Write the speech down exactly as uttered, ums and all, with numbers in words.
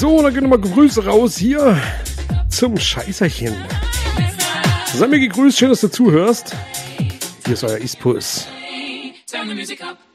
So, dann gehen nochmal Grüße raus hier zum Scheißerchen. Sei mir gegrüßt, schön, dass du zuhörst. Hier ist euer Ispus. Turn the music up.